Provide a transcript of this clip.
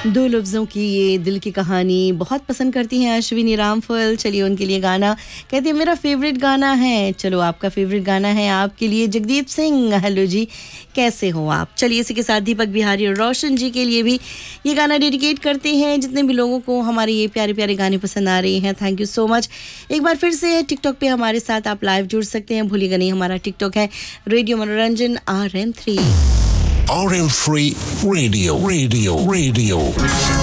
दो लफ्ज़ों की ये दिल की कहानी बहुत पसंद करती हैं अश्विनी रामफल। चलिए उनके लिए गाना कहती है मेरा फेवरेट गाना है। चलो आपका फेवरेट गाना है आपके लिए जगदीप सिंह। हेलो जी, कैसे हो आप? चलिए इसी के साथ दीपक बिहारी और रोशन जी के लिए भी ये गाना डेडिकेट करते हैं। जितने भी लोगों को हमारे ये प्यारे प्यारे गाने पसंद आ रहे हैं, थैंक यू सो मच। एक बार फिर से टिकटॉक पे हमारे साथ आप लाइव जुड़ सकते हैं, भूलिएगा नहीं हमारा टिकटॉक है रेडियो मनोरंजन RM3 RM3 Radio.